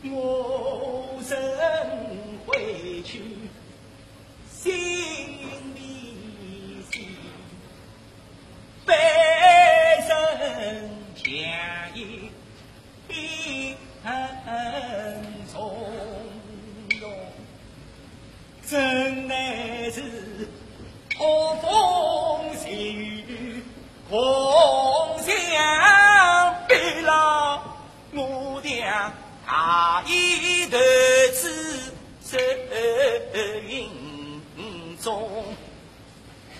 我身回去，心里喜，悲声相依，很从容，真乃是恶风细雨，共相悲了我俩他一头。